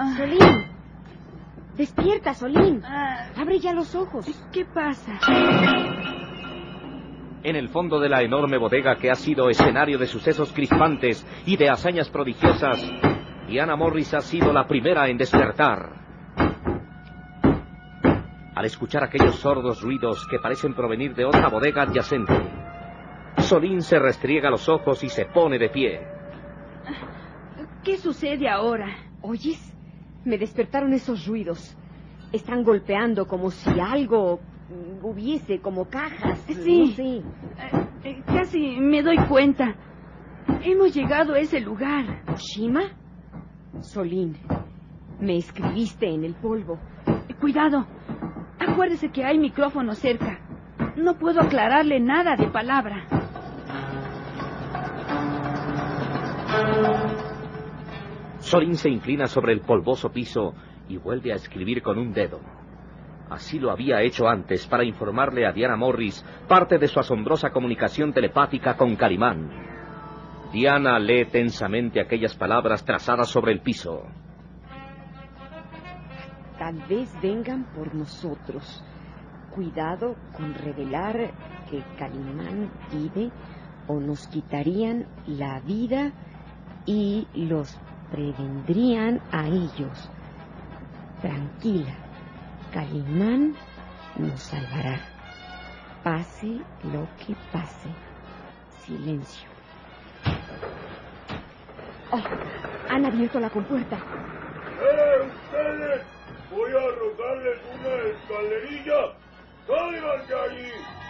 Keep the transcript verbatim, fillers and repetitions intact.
Ah. Solín. Despierta, Solín. Ah. Abre ya los ojos. ¿Qué pasa? En el fondo de la enorme bodega que ha sido escenario de sucesos crispantes y de hazañas prodigiosas, Diana Morris ha sido la primera en despertar. Al escuchar aquellos sordos ruidos que parecen provenir de otra bodega adyacente, Solín se restriega los ojos y se pone de pie. ¿Qué sucede ahora? ¿Oyes? Me despertaron esos ruidos. Están golpeando como si algo hubiese, como cajas. Sí. No sé. Eh, eh, casi me doy cuenta. Hemos llegado a ese lugar. ¿Oshima? Solín, me escribiste en el polvo. Eh, cuidado. Acuérdese que hay micrófono cerca. No puedo aclararle nada de palabra. Solín se inclina sobre el polvoso piso y vuelve a escribir con un dedo. Así lo había hecho antes para informarle a Diana Morris parte de su asombrosa comunicación telepática con Calimán. Diana lee tensamente aquellas palabras trazadas sobre el piso. Tal vez vengan por nosotros. Cuidado con revelar que Calimán vive o nos quitarían la vida y los prevendrían a ellos. Tranquila, Calimán nos salvará. Pase lo que pase. Silencio. Oh, han abierto la compuerta. ¡Eh, ustedes! Voy a arrojarles una escalerilla. ¡Salgan de allí!